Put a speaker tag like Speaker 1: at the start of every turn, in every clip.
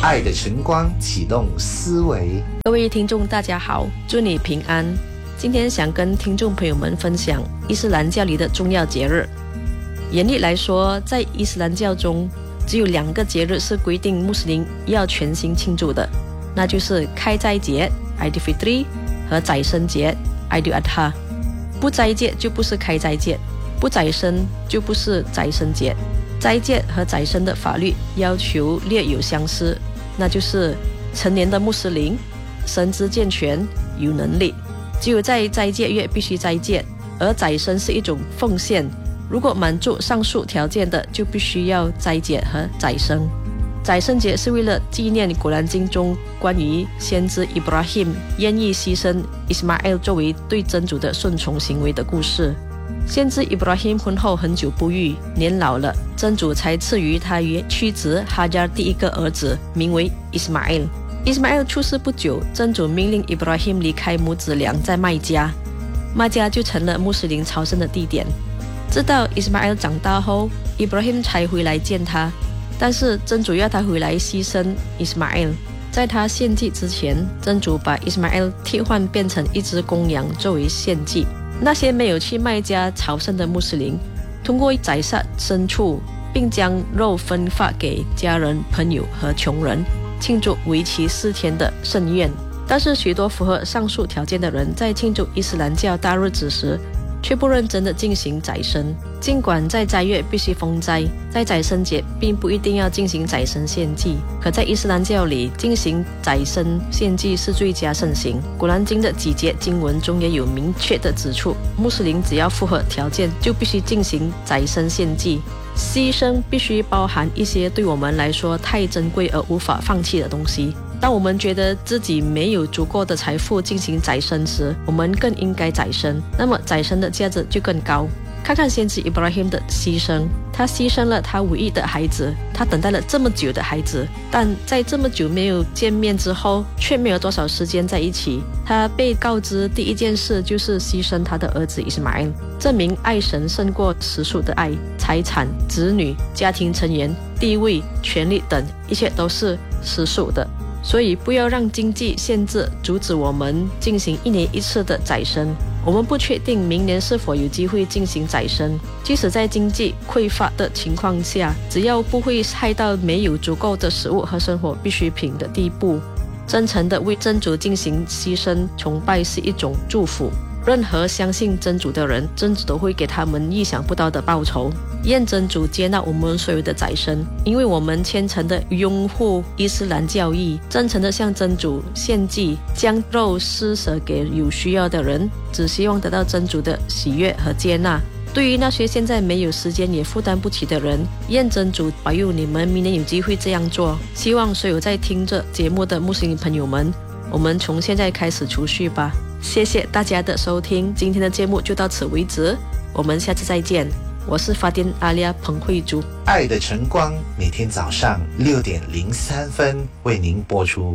Speaker 1: 爱的晨光启动思维。
Speaker 2: 各位听众大家好，祝你平安。今天想跟听众朋友们分享伊斯兰教里的重要节日。严厉来说，在伊斯兰教中只有2个节日是规定穆斯林要全心庆祝的，那就是开斋节 Aidilfitri 和宰牲节 Aidul Adha。 不斋戒就不是开斋戒，不宰牲就不是宰牲节。斋戒和宰牲的法律要求略有相似，那就是成年的穆斯林身姿健全有能力，只有在斋戒月必须斋戒，而宰牲是一种奉献，如果满足上述条件的就必须要斋戒和宰牲。宰牲节是为了纪念古兰经中关于先知 Ibrahim 愿意牺牲 Ismail 作为对真主的顺从行为的故事。先知 Ibrahim 婚后很久不育，年老了，真主才赐予他与妻子哈加第一个儿子，名为 Ismail。 Ismail 出世不久，真主命令 Ibrahim 离开母子俩在麦加，麦加就成了穆斯林朝圣的地点。直到 Ismail 长大后， Ibrahim 才回来见他，但是真主要他回来牺牲 Ismail。 在他献祭之前，真主把 Ismail 替换变成一只公羊作为献祭。那些没有去麦加朝圣的穆斯林，通过宰杀牲畜，并将肉分发给家人、朋友和穷人，庆祝为期4天的盛宴。但是许多符合上述条件的人，在庆祝伊斯兰教大日子时，却不认真地进行宰牲。尽管在斋月必须封斋，在宰牲节并不一定要进行宰牲献祭，可在伊斯兰教里进行宰牲献祭是最佳盛行。古兰经的几节经文中也有明确地指出，穆斯林只要符合条件就必须进行宰牲献祭。牺牲必须包含一些对我们来说太珍贵而无法放弃的东西。当我们觉得自己没有足够的财富进行宰牲时，我们更应该宰牲，那么宰牲的价值就更高。看看先知 Ibrahim 的牺牲，他牺牲了他唯一的孩子，他等待了这么久的孩子，但在这么久没有见面之后，却没有多少时间在一起。他被告知第一件事就是牺牲他的儿子 Ismail， 证明爱神胜过世俗的爱，财产、子女、家庭成员、地位、权力等，一切都是世俗的。所以不要让经济限制阻止我们进行1年1次的宰牲。我们不确定明年是否有机会进行宰牲，即使在经济匮乏的情况下，只要不会害到没有足够的食物和生活必需品的地步，真诚地为真主进行牺牲崇拜是一种祝福。任何相信真主的人，真主都会给他们意想不到的报酬。愿真主接纳我们所有的宰牲，因为我们虔诚地拥护伊斯兰教义，真诚地向真主献祭，将肉施舍给有需要的人，只希望得到真主的喜悦和接纳。对于那些现在没有时间也负担不起的人，愿真主保佑你们明年有机会这样做。希望所有在听着节目的穆斯林朋友们，我们从现在开始储蓄吧。谢谢大家的收听，今天的节目就到此为止，我们下次再见。我是法丁阿利亚彭慧珠。
Speaker 1: 爱的晨光每天早上6点03分为您播出。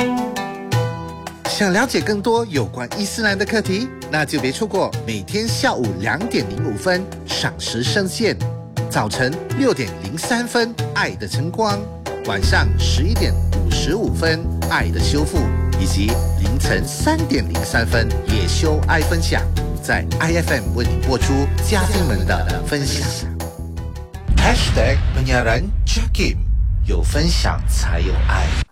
Speaker 3: 想了解更多有关伊斯兰的课题，那就别错过每天下午2点05分赏时圣线，早晨6点03分爱的晨光，晚上11点55分爱的修复，以及凌晨3点03分野修爱分享，在 IFM 为你播出嘉宾们的分享。
Speaker 1: #penyiaran Jakim， 有分享才有爱。